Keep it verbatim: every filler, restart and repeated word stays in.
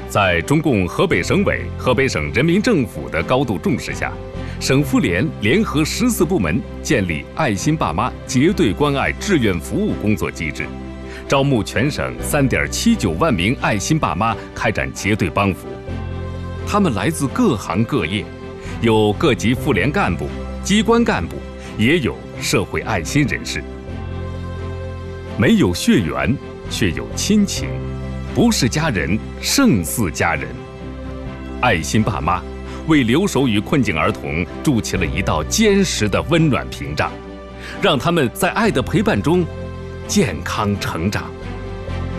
在中共河北省委、河北省人民政府的高度重视下，省妇联联合十四部门建立爱心爸妈结对关爱志愿服务工作机制，招募全省三点七九万名爱心爸妈开展结对帮扶。他们来自各行各业，有各级妇联干部、机关干部，也有社会爱心人士。没有血缘，却有亲情。不是家人，胜似家人。爱心爸妈为留守与困境儿童筑起了一道坚实的温暖屏障，让他们在爱的陪伴中健康成长。